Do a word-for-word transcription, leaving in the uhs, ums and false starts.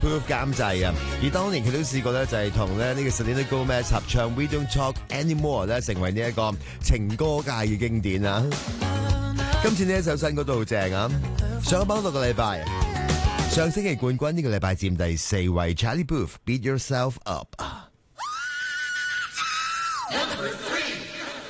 Proof 監製啊。而當年佢都試過咧，就係同咧呢個 Selena Gomez 合唱 We Don't Talk Anymore 咧，成為呢一個情歌界嘅經典啊。今次呢一首新歌都好正啊，上咗榜六個禮拜，上星期冠軍，呢個禮拜佔第四位 Charlie Puth Beat Yourself Up。